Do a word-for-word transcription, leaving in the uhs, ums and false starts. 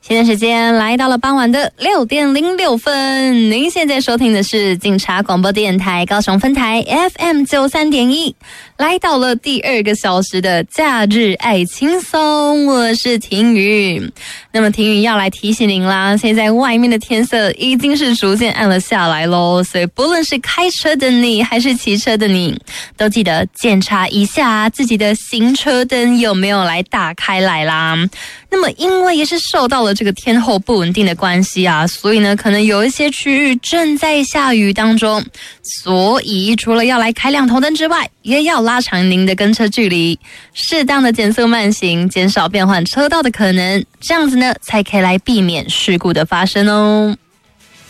现在时间来到了傍晚的六点零六分，您现在收听的是警察广播电台高雄分台 F M 九三点一，来到了第二个小时的假日爱轻松，我是婷宇。那么婷宇要来提醒您啦，现在外面的天色已经是逐渐暗了下来咯，所以不论是开车的你还是骑车的你，都记得检查一下自己的行车灯有没有来打开来啦。那么因为也是受到了这个天候不稳定的关系啊，所以呢可能有一些区域正在下雨当中，所以除了要来开亮头灯之外，也要拉长您的跟车距离，适当的减速慢行，减少变换车道的可能，这样子呢才可以来避免事故的发生哦。